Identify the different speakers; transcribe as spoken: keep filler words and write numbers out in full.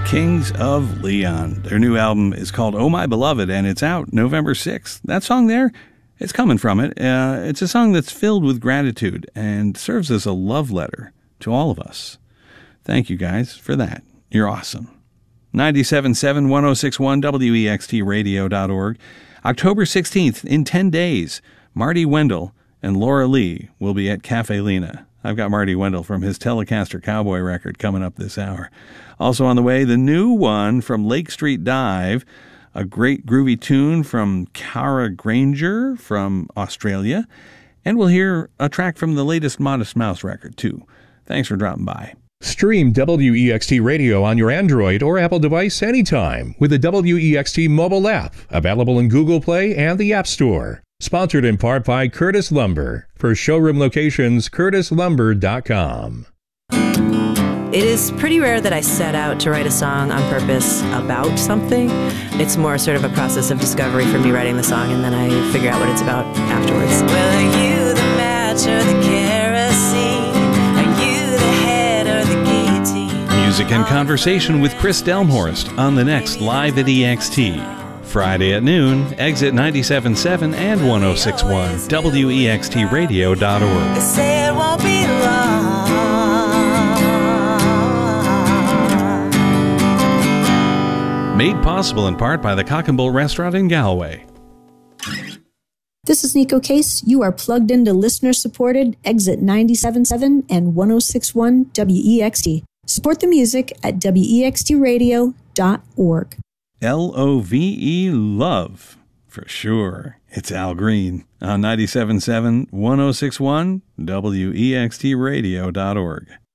Speaker 1: Kings of Leon. Their new album is called Oh My Beloved, and it's out November sixth. That song there, it's coming from it. Uh, it's a song that's filled with gratitude and serves as a love letter to all of us. Thank you guys for that. You're awesome. ninety-seven point seven, one oh six point one, W E X T radio dot org. October sixteenth, in ten days, Marty Wendell and Laura Lee will be at Cafe Lena. I've got Marty Wendell from his Telecaster Cowboy record coming up this hour. Also on the way, the new one from Lake Street Dive, a great groovy tune from Cara Granger from Australia, and we'll hear a track from the latest Modest Mouse record, too. Thanks for dropping by.
Speaker 2: Stream W E X T Radio on your Android or Apple device anytime with the W E X T mobile app, available in Google Play and the App Store. Sponsored in part by Curtis Lumber. For showroom locations, curtis lumber dot com.
Speaker 3: It is pretty rare that I set out to write a song on purpose about something. It's more sort of a process of discovery for me writing the song, and then I figure out what it's about afterwards.
Speaker 4: Well, are you the match or the kerosene? Are you the head or the guillotine?
Speaker 1: Music and conversation with Chris Delmhorst on the next Live at E X T. Friday at noon, exit ninety-seven point seven and one oh six point one, W E X T radio dot org.
Speaker 4: They say it won't be long.
Speaker 1: Made possible in part by the Cock and Bull Restaurant in Galway.
Speaker 5: This is Nico Case. You are plugged into listener-supported Exit ninety-seven point seven and one oh six point one W E X T. Support the music at W E X T radio dot org.
Speaker 1: L O V E love, for sure. It's Al Green on ninety-seven point seven, one oh six point one, W E X T radio dot org.